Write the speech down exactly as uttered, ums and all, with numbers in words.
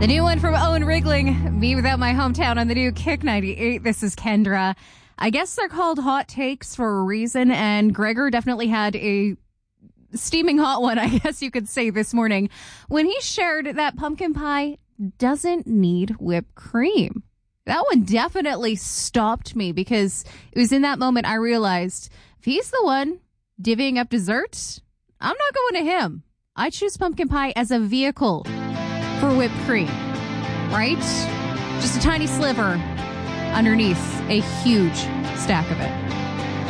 The new one from Owen Rigling, Me Without My Hometown on the new Kick ninety-eight. This is Kendra. I guess they're called hot takes for a reason, and Gregor definitely had a steaming hot one, I guess you could say, this morning when he shared that pumpkin pie doesn't need whipped cream. That one definitely stopped me because it was in that moment I realized if he's the one divvying up dessert, I'm not going to him. I choose pumpkin pie as a vehicle for whipped cream, right? Just a tiny sliver underneath a huge stack of it.